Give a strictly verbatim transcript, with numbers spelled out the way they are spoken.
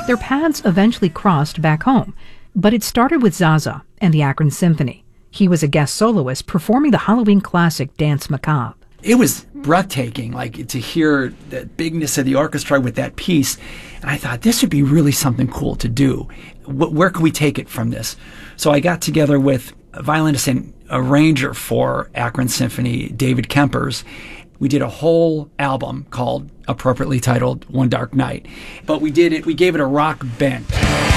Their paths eventually crossed back home, but it started with Zaza and the Akron Symphony. He was a guest soloist performing the Halloween classic Danse Macabre. It was breathtaking, like to hear the bigness of the orchestra with that piece. And I thought this would be really something cool to do. W- where can we take it from this? So I got together with a violinist and arranger for Akron Symphony, David Kempers. We did a whole album called, appropriately titled, One Dark Night. But we did it, we gave it a rock bent.